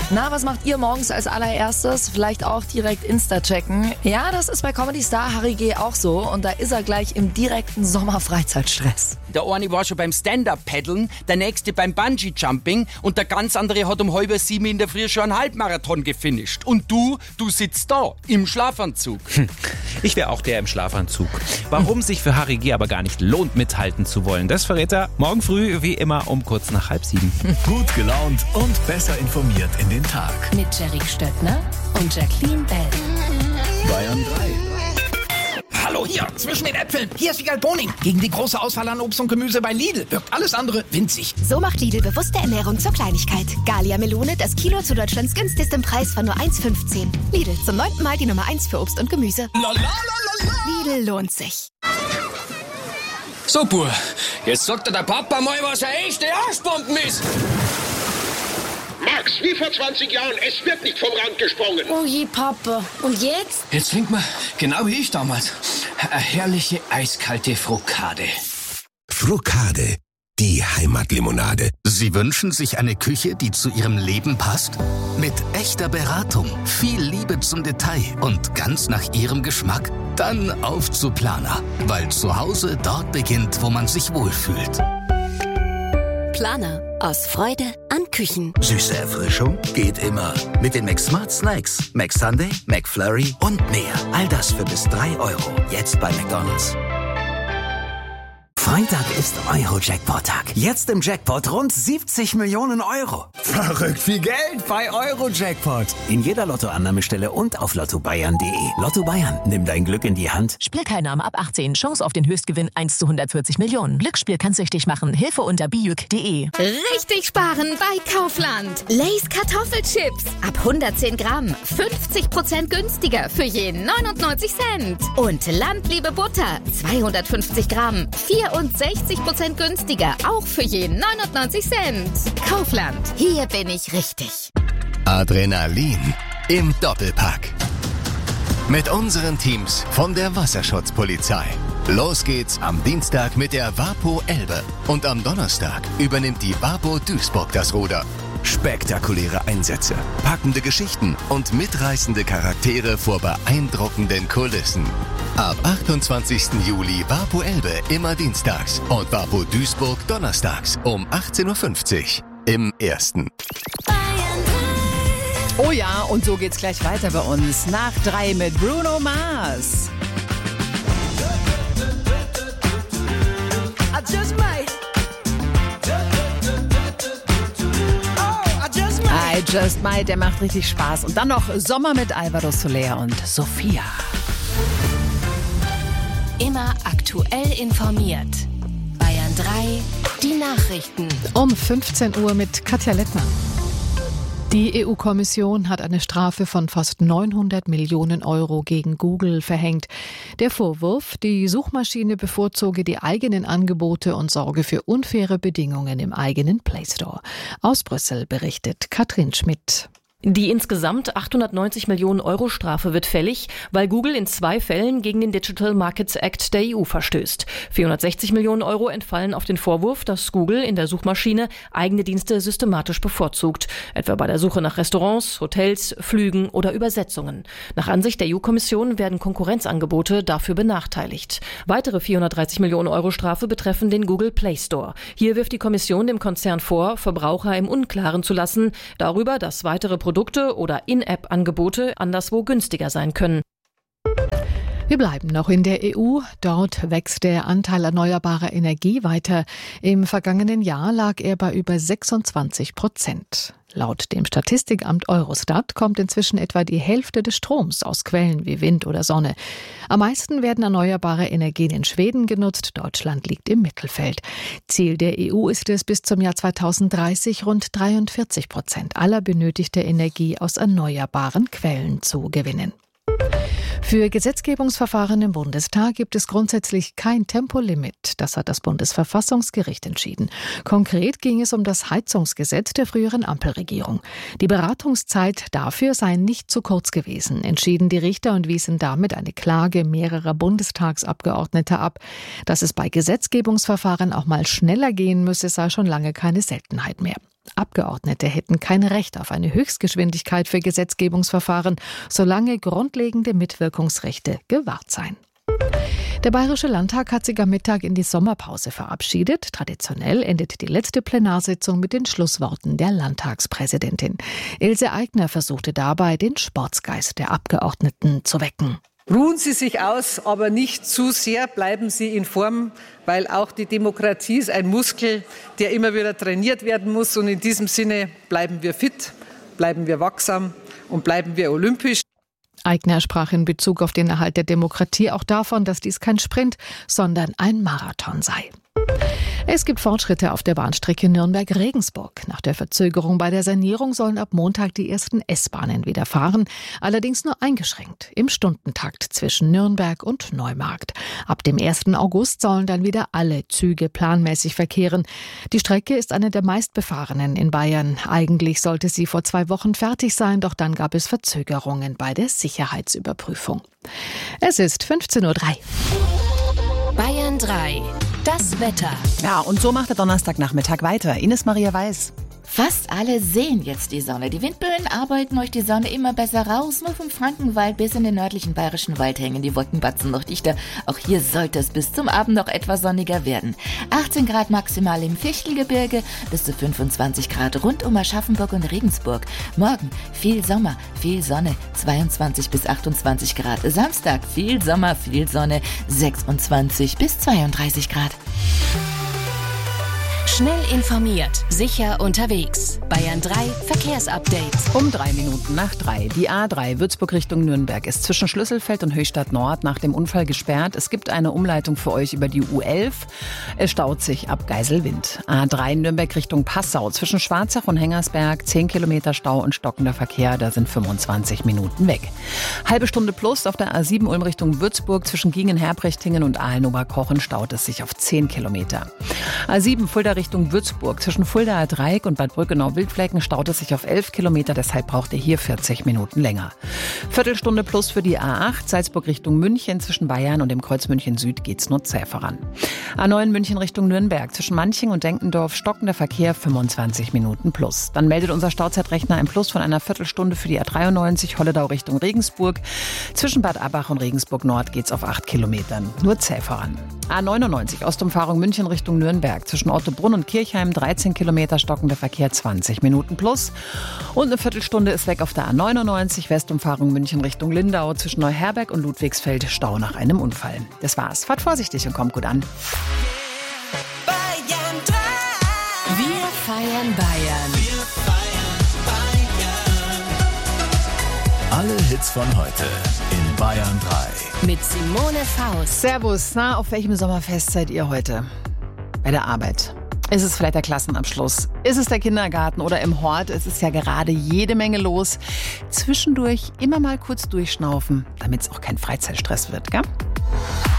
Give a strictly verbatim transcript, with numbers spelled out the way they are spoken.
Na, was macht ihr morgens als allererstes? Vielleicht auch direkt Insta checken. Ja, das ist bei Comedy-Star Harry G. auch so. Und da ist er gleich im direkten Sommerfreizeitstress. Der eine war schon beim Stand-Up-Paddeln, der nächste beim Bungee-Jumping und der ganz andere hat um halb sieben in der Früh schon einen Halbmarathon gefinisht. Und du, du sitzt da, im Schlafanzug. Hm. Ich wäre auch der im Schlafanzug. Warum sich für Harry G. aber gar nicht lohnt, mithalten zu wollen, das verrät er morgen früh wie immer um kurz nach halb sieben. Gut gelaunt und besser informiert in den Tag. Mit Jerry Stöttner und Jacqueline Bell. Bayern drei. Hallo hier, zwischen den Äpfeln. Hier ist Wiegald Boning. Gegen die große Auswahl an Obst und Gemüse bei Lidl wirkt alles andere winzig. So macht Lidl bewusste Ernährung zur Kleinigkeit. Gallia Melone, das Kilo zu Deutschlands günstigsten Preis von nur eins fünfzehn. Lidl, zum neunten Mal die Nummer eins für Obst und Gemüse. La, la, la, la, la. Lidl lohnt sich. So, Bur, jetzt sagt dir der Papa mal, was eine echte Arschbomben ist. Max, wie vor zwanzig Jahren, es wird nicht vom Rand gesprungen. Oh je, Papa. Und jetzt? Jetzt trinkt man, genau wie ich damals, eine herrliche eiskalte Frokade. Frokade, die Heimatlimonade. Sie wünschen sich eine Küche, die zu Ihrem Leben passt? Mit echter Beratung, viel Liebe zum Detail und ganz nach Ihrem Geschmack? Dann auf zu Planer, weil zu Hause dort beginnt, wo man sich wohlfühlt. Planer. Aus Freude an Küchen. Süße Erfrischung geht immer. Mit den McSmart Snacks. McSunday, McFlurry und mehr. All das für bis drei Euro. Jetzt bei McDonald's. Freitag ist Euro-Jackpot-Tag. Jetzt im Jackpot rund siebzig Millionen Euro. Verrückt viel Geld bei Euro-Jackpot. In jeder Lottoannahmestelle und auf lotto bayern punkt de. Lotto Bayern, nimm dein Glück in die Hand. Spielteilnahme ab achtzehn. Chance auf den Höchstgewinn eins zu hundertvierzig Millionen. Glücksspiel kann süchtig machen. Hilfe unter biuk punkt de. Richtig sparen bei Kaufland. Lay's Kartoffelchips. Ab hundertzehn Gramm. fünfzig Prozent günstiger für je neunundneunzig Cent. Und Landliebe Butter. zweihundertfünfzig Gramm. vierundsechzig Prozent günstiger. Auch für je neunundneunzig Cent. Kaufland. Hier bin ich richtig. Adrenalin im Doppelpack. Mit unseren Teams von der Wasserschutzpolizei. Los geht's am Dienstag mit der Vapo Elbe. Und am Donnerstag übernimmt die Vapo Duisburg das Ruder. Spektakuläre Einsätze, packende Geschichten und mitreißende Charaktere vor beeindruckenden Kulissen. Ab achtundzwanzigsten Juli Vapo Elbe immer dienstags und Vapo Duisburg donnerstags um achtzehn Uhr fünfzig im Ersten. Oh ja, und so geht's gleich weiter bei uns. Nach drei mit Bruno Mars. I Just Might, der macht richtig Spaß. Und dann noch Sommer mit Alvaro Soler und Sophia. Immer aktuell informiert. Bayern drei, die Nachrichten. Um fünfzehn Uhr mit Katja Lettmann. Die E U-Kommission hat eine Strafe von fast neunhundert Millionen Euro gegen Google verhängt. Der Vorwurf, die Suchmaschine bevorzuge die eigenen Angebote und sorge für unfaire Bedingungen im eigenen Play Store. Aus Brüssel berichtet Katrin Schmidt. Die insgesamt achthundertneunzig Millionen Euro Strafe wird fällig, weil Google in zwei Fällen gegen den Digital Markets Act der E U verstößt. vierhundertsechzig Millionen Euro entfallen auf den Vorwurf, dass Google in der Suchmaschine eigene Dienste systematisch bevorzugt, etwa bei der Suche nach Restaurants, Hotels, Flügen oder Übersetzungen. Nach Ansicht der E U-Kommission werden Konkurrenzangebote dafür benachteiligt. Weitere vierhundertdreißig Millionen Euro Strafe betreffen den Google Play Store. Hier wirft die Kommission dem Konzern vor, Verbraucher im Unklaren zu lassen darüber, dass weitere Produkte oder In-App-Angebote anderswo günstiger sein können. Wir bleiben noch in der E U. Dort wächst der Anteil erneuerbarer Energie weiter. Im vergangenen Jahr lag er bei über sechsundzwanzig Prozent. Laut dem Statistikamt Eurostat kommt inzwischen etwa die Hälfte des Stroms aus Quellen wie Wind oder Sonne. Am meisten werden erneuerbare Energien in Schweden genutzt. Deutschland liegt im Mittelfeld. Ziel der E U ist es, bis zum Jahr zweitausenddreißig rund dreiundvierzig Prozent aller benötigter Energie aus erneuerbaren Quellen zu gewinnen. Für Gesetzgebungsverfahren im Bundestag gibt es grundsätzlich kein Tempolimit. Das hat das Bundesverfassungsgericht entschieden. Konkret ging es um das Heizungsgesetz der früheren Ampelregierung. Die Beratungszeit dafür sei nicht zu kurz gewesen, entschieden die Richter und wiesen damit eine Klage mehrerer Bundestagsabgeordneter ab. Dass es bei Gesetzgebungsverfahren auch mal schneller gehen müsse, sei schon lange keine Seltenheit mehr. Abgeordnete hätten kein Recht auf eine Höchstgeschwindigkeit für Gesetzgebungsverfahren, solange grundlegende Mitwirkungsrechte gewahrt seien. Der Bayerische Landtag hat sich am Mittag in die Sommerpause verabschiedet. Traditionell endet die letzte Plenarsitzung mit den Schlussworten der Landtagspräsidentin. Ilse Aigner versuchte dabei, den Sportsgeist der Abgeordneten zu wecken. Ruhen Sie sich aus, aber nicht zu sehr, bleiben Sie in Form, weil auch die Demokratie ist ein Muskel, der immer wieder trainiert werden muss. Und in diesem Sinne bleiben wir fit, bleiben wir wachsam und bleiben wir olympisch. Aigner sprach in Bezug auf den Erhalt der Demokratie auch davon, dass dies kein Sprint, sondern ein Marathon sei. Es gibt Fortschritte auf der Bahnstrecke Nürnberg-Regensburg. Nach der Verzögerung bei der Sanierung sollen ab Montag die ersten S-Bahnen wieder fahren, allerdings nur eingeschränkt im Stundentakt zwischen Nürnberg und Neumarkt. Ab dem ersten August sollen dann wieder alle Züge planmäßig verkehren. Die Strecke ist eine der meistbefahrenen in Bayern. Eigentlich sollte sie vor zwei Wochen fertig sein, doch dann gab es Verzögerungen bei der Sicherheitsüberprüfung. Es ist fünfzehn Uhr drei. Bayern drei. Das Wetter. Ja, und so macht der Donnerstagnachmittag weiter. Ines Maria Weiß. Fast alle sehen jetzt die Sonne. Die Windböen arbeiten euch die Sonne immer besser raus. Nur vom Frankenwald bis in den nördlichen bayerischen Wald hängen die Wolkenbatzen noch dichter. Auch hier sollte es bis zum Abend noch etwas sonniger werden. achtzehn Grad maximal im Fichtelgebirge, bis zu fünfundzwanzig Grad rund um Aschaffenburg und Regensburg. Morgen viel Sommer, viel Sonne, zweiundzwanzig bis achtundzwanzig Grad. Samstag viel Sommer, viel Sonne, sechsundzwanzig bis zweiunddreißig Grad. Schnell informiert, sicher unterwegs. Bayern drei Verkehrsupdate. Um drei Minuten nach drei. Die A drei Würzburg Richtung Nürnberg ist zwischen Schlüsselfeld und Höchstadt Nord nach dem Unfall gesperrt. Es gibt eine Umleitung für euch über die U elf. Es staut sich ab Geiselwind. A drei Nürnberg Richtung Passau zwischen Schwarzach und Hengersberg. zehn Kilometer Stau und stockender Verkehr. Da sind fünfundzwanzig Minuten weg. Halbe Stunde plus auf der A sieben Ulm Richtung Würzburg zwischen Gingen-Herbrichtingen und Aalen-Oberkochen staut es sich auf zehn Kilometer. A sieben Fulda Richtung Würzburg. Zwischen Fuldaer Dreieck und Bad Brückenau-Wildflecken staut es sich auf elf Kilometer, deshalb braucht ihr hier vierzig Minuten länger. Viertelstunde plus für die A acht, Salzburg Richtung München. Zwischen Bayern und dem Kreuz München Süd geht's nur zäh voran. A neun München Richtung Nürnberg. Zwischen Manching und Denkendorf stockender Verkehr, fünfundzwanzig Minuten plus. Dann meldet unser Stauzeitrechner ein Plus von einer Viertelstunde für die A dreiundneunzig Holledau Richtung Regensburg. Zwischen Bad Abbach und Regensburg Nord geht's auf acht Kilometern. Nur zäh voran. A neunundneunzig Ostumfahrung München Richtung Nürnberg. Zwischen Ottobrunn und Kirchheim dreizehn Kilometer stockender Verkehr, zwanzig Minuten plus. Und eine Viertelstunde ist weg auf der A neunundneunzig Westumfahrung München Richtung Lindau. Zwischen Neuherberg und Ludwigsfeld Stau nach einem Unfall. Das war's. Fahrt vorsichtig und kommt gut an. Bayern drei. Wir feiern Bayern. Wir feiern Bayern. Alle Hits von heute in Bayern drei. Mit Simone Faust. Servus. Na, auf welchem Sommerfest seid ihr heute? Bei der Arbeit. Ist es vielleicht der Klassenabschluss? Ist es der Kindergarten oder im Hort? Es ist ja gerade jede Menge los. Zwischendurch immer mal kurz durchschnaufen, damit es auch kein Freizeitstress wird, gell?